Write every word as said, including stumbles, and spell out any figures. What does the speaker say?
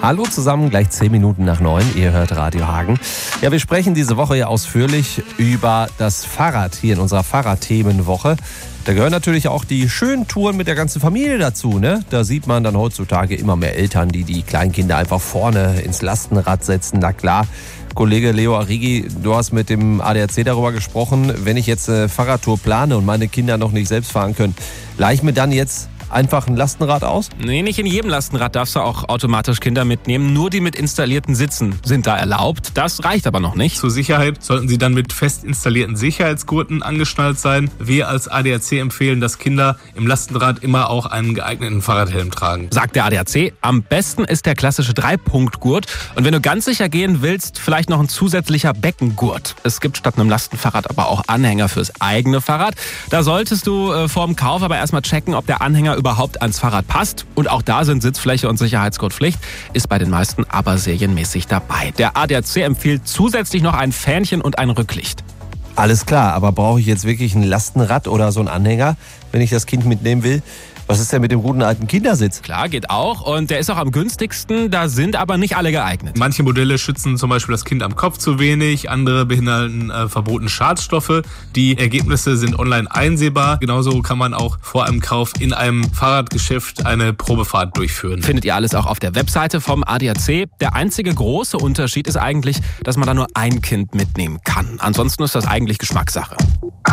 Hallo zusammen, gleich zehn Minuten nach neun. Ihr hört Radio Hagen. Ja, wir sprechen diese Woche ja ausführlich über das Fahrrad hier in unserer Fahrradthemenwoche. Da gehören natürlich auch die schönen Touren mit der ganzen Familie dazu, ne? Da sieht man dann heutzutage immer mehr Eltern, die die Kleinkinder einfach vorne ins Lastenrad setzen. Na klar, Kollege Leo Arrighi, du hast mit dem A D A C darüber gesprochen, wenn ich jetzt eine Fahrradtour plane und meine Kinder noch nicht selbst fahren können, leih ich mir dann jetzt einfach ein Lastenrad aus? Nee, nicht in jedem Lastenrad darfst du auch automatisch Kinder mitnehmen. Nur die mit installierten Sitzen sind da erlaubt. Das reicht aber noch nicht. Zur Sicherheit sollten sie dann mit fest installierten Sicherheitsgurten angeschnallt sein. Wir als A D A C empfehlen, dass Kinder im Lastenrad immer auch einen geeigneten Fahrradhelm tragen. Sagt der A D A C, am besten ist der klassische Dreipunktgurt. Und wenn du ganz sicher gehen willst, vielleicht noch ein zusätzlicher Beckengurt. Es gibt statt einem Lastenfahrrad aber auch Anhänger fürs eigene Fahrrad. Da solltest du äh, vor dem Kauf aber erstmal checken, ob der Anhänger überhaupt ans Fahrrad passt. Und auch da sind Sitzfläche und Sicherheitsgurt Pflicht, ist bei den meisten aber serienmäßig dabei. Der A D A C empfiehlt zusätzlich noch ein Fähnchen und ein Rücklicht. Alles klar, aber brauche ich jetzt wirklich ein Lastenrad oder so einen Anhänger, wenn ich das Kind mitnehmen will? Was ist denn mit dem guten alten Kindersitz? Klar, geht auch. Und der ist auch am günstigsten. Da sind aber nicht alle geeignet. Manche Modelle schützen zum Beispiel das Kind am Kopf zu wenig, andere beinhalten äh, verbotene Schadstoffe. Die Ergebnisse sind online einsehbar. Genauso kann man auch vor einem Kauf in einem Fahrradgeschäft eine Probefahrt durchführen. Findet ihr alles auch auf der Webseite vom A D A C. Der einzige große Unterschied ist eigentlich, dass man da nur ein Kind mitnehmen kann. Ansonsten ist das eigentlich Geschmackssache.